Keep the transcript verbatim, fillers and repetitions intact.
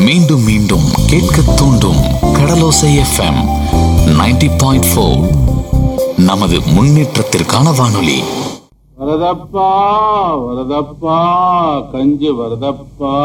மீண்டும் மீண்டும் கேட்க தூண்டும் கடலோசை எஃப்எம் நைன்டி பாயிண்ட் ஃபோர். நமது முன்னேற்றத்திற்கான வானொலி. வரதப்பா வரதப்பா கஞ்சி வரதப்பா.